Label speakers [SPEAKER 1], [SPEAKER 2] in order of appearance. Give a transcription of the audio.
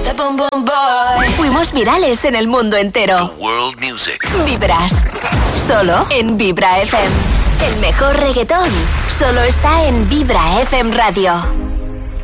[SPEAKER 1] boom boom boy.
[SPEAKER 2] Fuimos virales en el mundo entero.
[SPEAKER 3] World Music.
[SPEAKER 2] Vibras. Solo en Vibra FM. El mejor reggaetón solo está en Vibra FM Radio.